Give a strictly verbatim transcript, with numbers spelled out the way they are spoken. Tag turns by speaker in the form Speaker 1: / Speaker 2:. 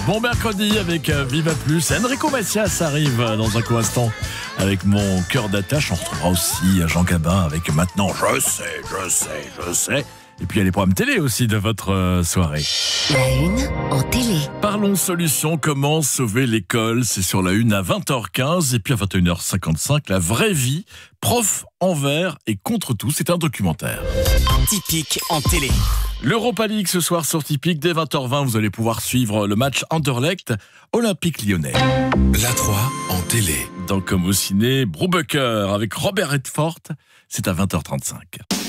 Speaker 1: Bon mercredi avec euh, Viva Plus. Enrico Macias arrive euh, dans un court instant avec Mon cœur d'attache. On retrouvera aussi euh, Jean Gabin avec Maintenant je sais, je sais, je sais. Et puis il y a les programmes télé aussi de votre euh, soirée.
Speaker 2: La une en télé.
Speaker 1: Parlons solutions, comment sauver l'école. C'est sur la une à vingt heures quinze et puis à vingt et une heures cinquante-cinq, La vraie vie, prof envers et contre tout. C'est un documentaire.
Speaker 3: Typique en télé.
Speaker 1: L'Europa League ce soir sur Typique, dès vingt heures vingt, vous allez pouvoir suivre le match Anderlecht Olympique Lyonnais.
Speaker 4: La trois en télé.
Speaker 1: Dans Comme au ciné, Brubaker avec Robert Redford, c'est à vingt heures trente-cinq.